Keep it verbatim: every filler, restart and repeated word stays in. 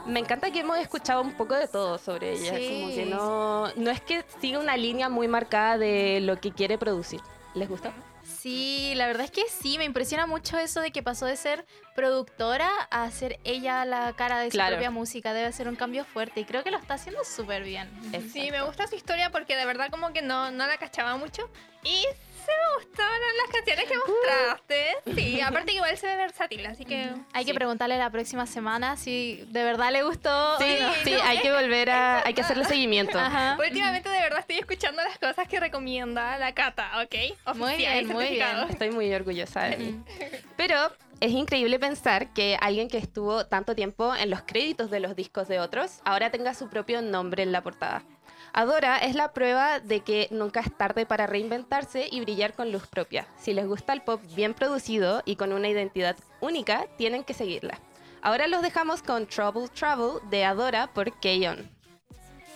Me encanta que hemos escuchado un poco de todo sobre ella, Sí. como que no, no es que siga una línea muy marcada de lo que quiere producir. ¿Les gusta? Sí, la verdad es que sí, me impresiona mucho eso de que pasó de ser productora a ser ella la cara de su Claro. propia música. Debe ser un cambio fuerte y creo que lo está haciendo súper bien. Sí, me gusta su historia porque de verdad como que no, no la cachaba mucho. Y se me gustaron las canciones que mostraste. Sí, aparte que igual se ve versátil, así que... Hay que Sí. preguntarle la próxima semana si de verdad le gustó. Sí, o no. sí, hay que volver a, hay que hacerle seguimiento. Ajá. Últimamente de verdad estoy escuchando las cosas que recomienda la Cata, ¿ok? Muy bien, muy certificado. Estoy muy orgullosa de mí. Pero es increíble pensar que alguien que estuvo tanto tiempo en los créditos de los discos de otros ahora tenga su propio nombre en la portada. Adora es la prueba de que nunca es tarde para reinventarse y brillar con luz propia. Si les gusta el pop bien producido y con una identidad única, tienen que seguirla. Ahora los dejamos con Trouble Trouble de Adora por K-On!